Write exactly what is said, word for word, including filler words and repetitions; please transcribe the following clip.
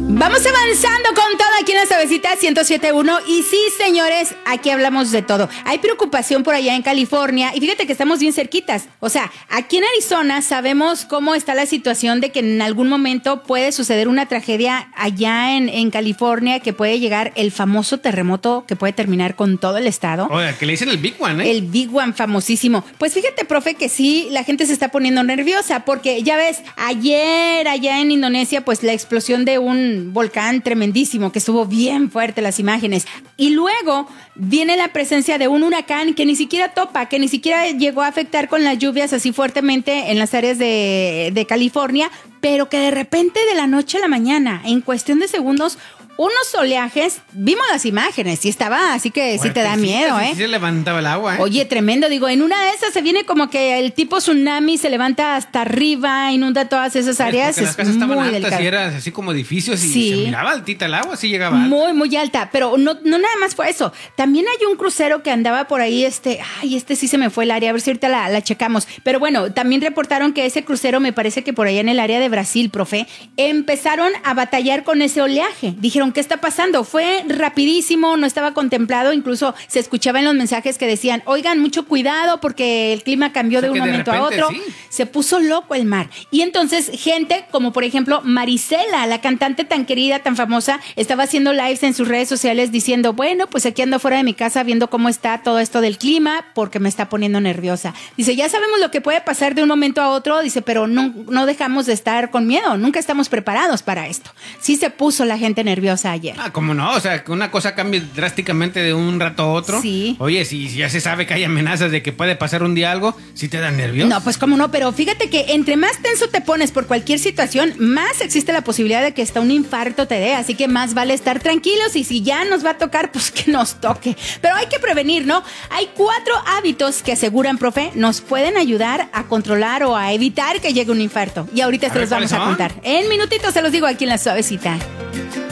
Vamos avanzando con todo aquí en la Suavecita ciento siete punto uno. Y sí, señores, aquí hablamos de todo. Hay preocupación por allá en California. Y fíjate que estamos bien cerquitas. O sea, aquí en Arizona sabemos cómo está la situación de que en algún momento puede suceder una tragedia allá en, en California, que puede llegar el famoso terremoto que puede terminar con todo el estado. Oye, que le dicen el Big One, ¿eh? El Big One famosísimo. Pues fíjate, profe, que sí, la gente se está poniendo nerviosa porque ya ves, ayer allá en Indonesia, pues la explosión de un volcán tremendísimo que estuvo bien fuerte las imágenes. Y luego viene la presencia de un huracán que ni siquiera topa, que ni siquiera llegó a afectar con las lluvias así fuertemente en las áreas de, de California, pero que de repente de la noche a la mañana, en cuestión de segundos, unos oleajes, vimos las imágenes y estaba, así que sí te da miedo, ¿eh? Sí se levantaba el agua, ¿eh? Oye, tremendo, digo, en una de esas se viene como que el tipo tsunami se levanta hasta arriba, inunda todas esas áreas. Porque las casas estaban muy altas delicado. y eran así como edificios y Sí. se miraba altita el agua, sí llegaba alta. Muy, muy alta, pero no, no nada más fue eso. También hay un crucero que andaba por ahí, este, ay, este sí se me fue el área, a ver si ahorita la, la checamos. Pero bueno, también reportaron que ese crucero, me parece que por allá en el área de Brasil, profe, empezaron a batallar con ese oleaje. Dijeron, ¿qué está pasando? Fue rapidísimo, no estaba contemplado, incluso se escuchaba en los mensajes que decían, oigan, mucho cuidado porque el clima cambió O sea, de un que de momento repente, a otro. sí. Se puso loco el mar. Y entonces gente como por ejemplo Marisela, la cantante tan querida, tan famosa, estaba haciendo lives en sus redes sociales diciendo, bueno, pues aquí ando fuera de mi casa viendo cómo está todo esto del clima porque me está poniendo nerviosa. Dice, ya sabemos lo que puede pasar de un momento a otro, dice, pero no, no dejamos de estar con miedo, nunca estamos preparados para esto. Sí se puso la gente nerviosa ayer. Ah, ¿cómo no? O sea, que una cosa cambie drásticamente de un rato a otro. Sí. Oye, si ya se sabe que hay amenazas de que puede pasar un día algo, ¿sí te dan nervios? No, pues cómo no, pero fíjate que entre más tenso te pones por cualquier situación, más existe la posibilidad de que hasta un infarto te dé, así que más vale estar tranquilos y si ya nos va a tocar, pues que nos toque. Pero hay que prevenir, ¿no? Hay cuatro hábitos que aseguran, profe, nos pueden ayudar a controlar o a evitar que llegue un infarto. Y ahorita A se ver, los vamos a ¿cuáles son? contar. En minutitos se los digo aquí en La Suavecita.